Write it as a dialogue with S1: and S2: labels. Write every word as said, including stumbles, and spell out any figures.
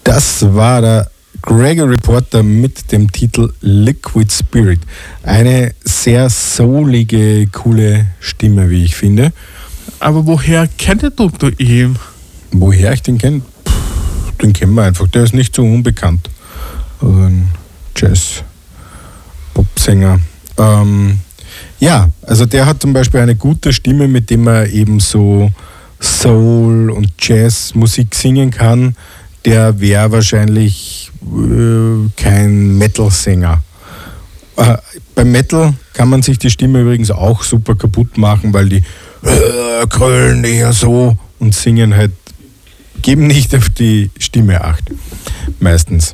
S1: Das war der Gregory Porter mit dem Titel Liquid Spirit. Eine sehr soulige, coole Stimme, wie ich finde.
S2: Aber woher kennt du ihn?
S1: Woher ich den kenne? Den kennen wir einfach. Der ist nicht so unbekannt. Also ein Jazz-Pop-Sänger. Ähm, ja, also der hat zum Beispiel eine gute Stimme, mit dem er eben so Soul- und Jazz-Musik singen kann. Der wäre wahrscheinlich äh, kein Metal-Sänger. Äh, beim Metal kann man sich die Stimme übrigens auch super kaputt machen, weil die äh, kröllen eher so und singen halt, geben nicht auf die Stimme Acht, meistens.